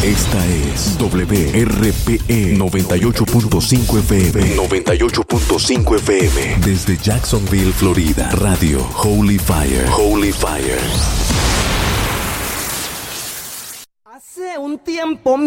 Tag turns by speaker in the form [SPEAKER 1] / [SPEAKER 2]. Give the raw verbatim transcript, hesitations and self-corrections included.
[SPEAKER 1] Esta es W R P E noventa y ocho punto cinco F M. noventa y ocho punto cinco F M. Desde Jacksonville, Florida. Radio Holy Fire. Holy Fire.
[SPEAKER 2] Hace un tiempo